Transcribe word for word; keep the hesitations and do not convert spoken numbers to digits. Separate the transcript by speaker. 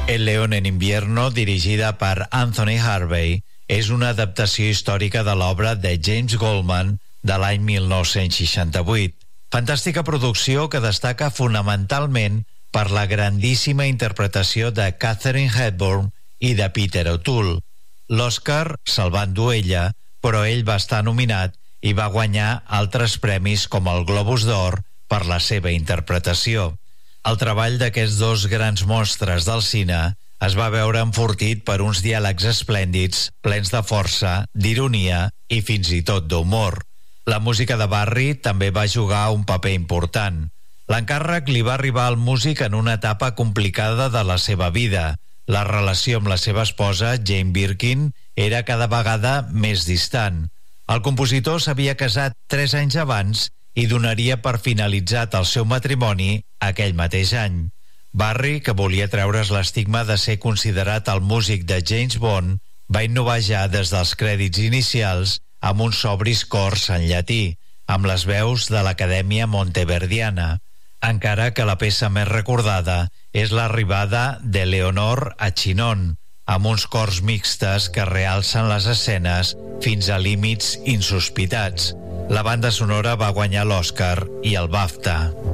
Speaker 1: El León en invierno, dirigida per Anthony Harvey, és una adaptació històrica de l'obra de James Goldman de l'any mil nou-cents seixanta-vuit. Fantàstica producció que destaca fonamentalment per la grandíssima interpretació de Katharine Hepburn i de Peter O'Toole. L'Oscar se'l va endur ella, però ell va estar nominat i va guanyar altres premis com el Globus d'Or per la seva interpretació. El treball d'aquests dos grans monstres del cine es va veure enfortit per uns diàlegs esplèndids, plens de força, d'ironia i fins i tot d'humor. La música de Barry també va jugar un paper important. L'encàrrec li va arribar al músic en una etapa complicada de la seva vida. La relació amb la seva esposa, Jane Birkin, era cada vegada més distant. El compositor s'havia casat tres anys abans i donaria per finalitzat el seu matrimoni aquell mateix any. Barry, que volia treure's l'estigma de ser considerat el músic de James Bond, va innovar ja des dels crèdits inicials amb uns sobris cors en llatí, amb les veus de l'Acadèmia Monteverdiana, encara que la peça més recordada és l'arribada de Leonor a Chinon, amb uns cors mixtes que realcen les escenes fins a límits insospitats. La banda sonora va guanyar l'Oscar i el BAFTA.